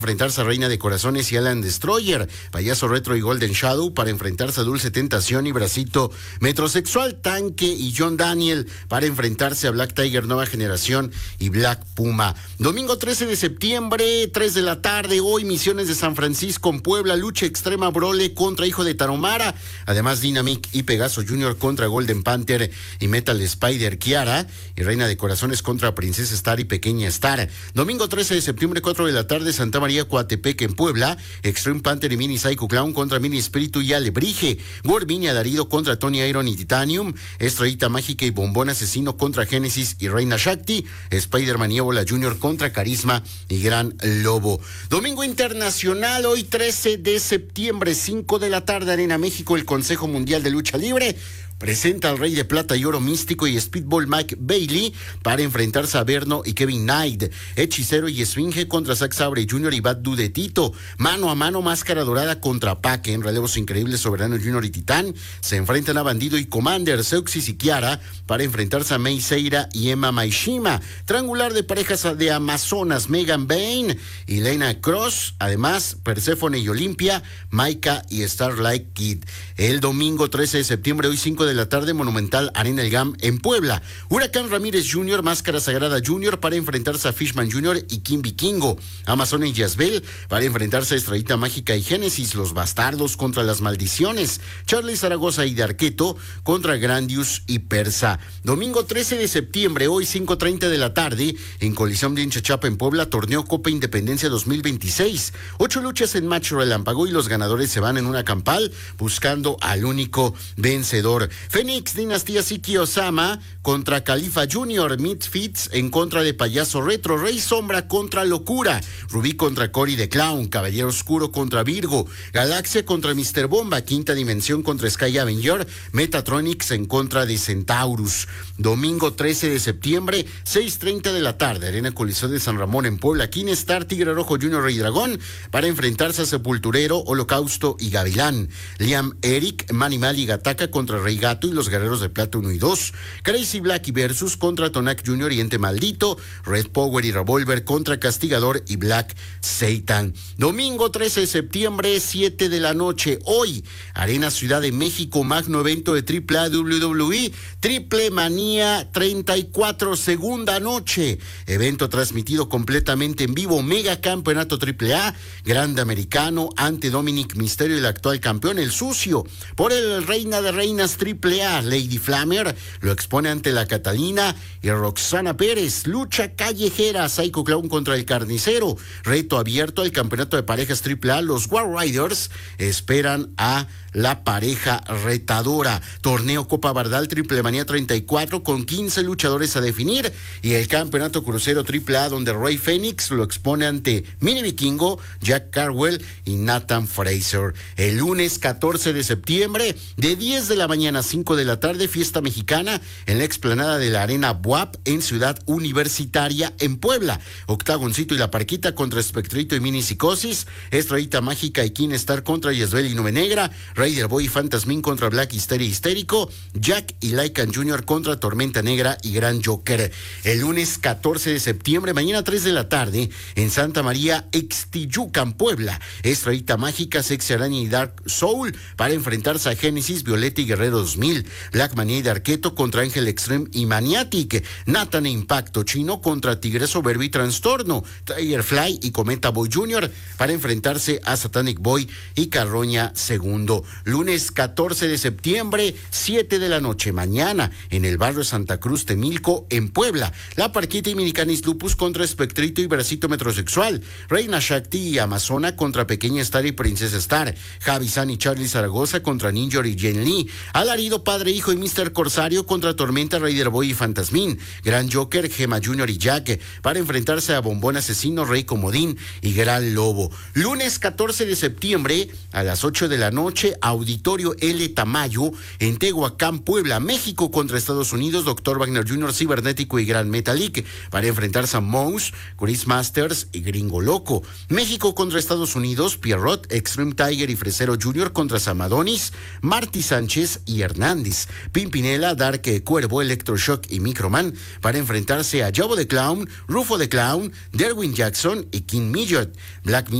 enfrentarse a Reina de Corazones y Alan Destroyer, Payaso Retro y Golden Shadow para enfrentarse a Dulce Tentación y Bracito Metrosexual, Tanque y John Daniel para enfrentarse a Black Tiger Nueva Generación y Black Puma. Domingo 13 de septiembre, 3 de la tarde, hoy Misiones de San Francisco en Puebla, lucha extrema Brole contra Hijo de Tarahumara, además Dynamic y Pegaso Jr. contra Golden Panther y Metal Spider Kiara, y Reina de Corazones contra Princesa Star y Pequeña Star. Domingo 13 de septiembre, 4 de la tarde, Santa María Coatepec en Puebla, Extreme Panther y Mini Psycho Clown contra Mini Espíritu y Alebrije, Gormini Alarido contra Tony Iron y Titanium, Estrellita Mágica y Bombón Asesino contra Génesis y Reina Shakti, Spider-Man y Ébola Jr. contra Carisma y Gran Lobo. Domingo internacional, hoy 13 de septiembre, 5 de la tarde, Arena México, el Consejo Mundial de Lucha Libre presenta al Rey de Plata y Oro Místico y Speedball Mike Bailey para enfrentarse a Verno y Kevin Knight. Hechicero y Esfinge contra Zack Sabre Jr. y Bad Dude Tito. Mano a mano, Máscara Dorada contra Paque. En relevos increíbles, Soberano Jr. y Titán se enfrentan a Bandido y Commander, Seuxis y Kiara para enfrentarse a Mei Seira y Emma Maishima. Triangular de parejas de Amazonas, Megan Bane y Lena Cross. Además, Perséfone y Olimpia, Maika y Starlight Kid. El domingo 13 de septiembre, hoy 5 de la tarde, Monumental Arena El GAM en Puebla. Huracán Ramírez Jr., Máscara Sagrada Jr. para enfrentarse a Fishman Jr. y Kim Vikingo. Amazon y Yazbel para enfrentarse a Estrellita Mágica y Génesis. Los Bastardos contra las Maldiciones. Charlie Zaragoza y Darqueto contra Grandius y Persa. Domingo 13 de septiembre, hoy 5:30 de la tarde, en Coliseum de Inchachapa en Puebla, Torneo Copa Independencia 2026. 8 luchas en match relámpago y los ganadores se van en una campal buscando al único vencedor. Fénix Dinastía Siki Osama contra Califa Jr., Misfits en contra de Payaso Retro, Rey Sombra contra Locura, Rubí contra Cory the Clown, Caballero Oscuro contra Virgo, Galaxia contra Mr. Bomba, Quinta Dimensión contra Sky Avenger, Metatronics en contra de Centaurus. Domingo 13 de septiembre, 6:30 de la tarde, Arena Coliseo de San Ramón en Puebla, King Star, Tigre Rojo Jr. Rey Dragón para enfrentarse a Sepulturero, Holocausto y Gavilán. Liam Eric, Manimal y Gataka contra Rey Gato y los Guerreros de Plata 1 y 2. Crazy Black y Versus contra Tonak Jr. y Ente Maldito. Red Power y Revolver contra Castigador y Black Satan. Domingo 13 de septiembre, 7 de la noche. Hoy, Arena Ciudad de México, magno evento de AAA WWE, Triple Manía 34, segunda noche. Evento transmitido completamente en vivo. Mega Campeonato AAA, Grande Americano ante Dominic Mysterio, el actual campeón, el sucio. Por el Reina de Reinas AAA, Lady Flammer lo expone ante la Catalina y Roxana Pérez. Lucha callejera, Psycho Clown contra el Carnicero. Reto abierto al campeonato de parejas AAA. Los War Riders esperan a la pareja retadora. Torneo Copa Bardal Triple Manía 34 con 15 luchadores a definir y el campeonato crucero AAA donde Rey Fénix lo expone ante Mini Vikingo, Jack Carwell y Nathan Fraser. El lunes 14 de septiembre de 10 de la mañana a 5 de la tarde, fiesta mexicana en la explanada de la Arena Buap en Ciudad Universitaria en Puebla. Octagoncito y la Parquita contra Espectrito y Mini Psicosis, Estrellita Mágica y King Star contra Yasbel y Nube Negra, Raider Boy y Fantasmin contra Black Hysteria Histérico, Jack y Lycan Jr. contra Tormenta Negra y Gran Joker. El lunes 14 de septiembre, mañana 3 de la tarde, en Santa María, Ixtiyucan, Puebla, Estrellita Mágica, Sexy Araña y Dark Soul para enfrentarse a Génesis, Violeta y Guerrero 2000, Black Mania y Darqueto contra Ángel Extreme y Maniatic, Nathan e Impacto Chino contra Tigre Soberbio y Trastorno, Tiger Fly y Cometa Boy Jr. para enfrentarse a Satanic Boy y Carroña II. Lunes 14 de septiembre, 7 de la noche, mañana, en el barrio Santa Cruz, Temilco, en Puebla, La Parquita y Minicanis Lupus contra Espectrito y Bracito Metrosexual, Reina Shakti y Amazona contra Pequeña Star y Princesa Star, Javi San y Charlie Zaragoza contra Ninja y Jen Lee, Alarido Padre Hijo y Mr. Corsario contra Tormenta, Raider Boy y Fantasmin, Gran Joker, Gema Jr. y Jack para enfrentarse a Bombón Asesino, Rey Comodín y Gran Lobo. Lunes 14 de septiembre a las 8 de la noche, Auditorio L. Tamayo en Tehuacán, Puebla, México contra Estados Unidos, Dr. Wagner Jr., Cibernético y Gran Metalik para enfrentarse a Mouse, Chris Masters y Gringo Loco. México contra Estados Unidos, Pierrot, Extreme Tiger y Fresero Jr. contra Samadonis, Marty Sánchez y Hernández. Pimpinela, Dark Cuervo, Gabo Electroshock y Microman para enfrentarse a Jobo the Clown, Rufo the Clown, Derwin Jackson y King Midget. Black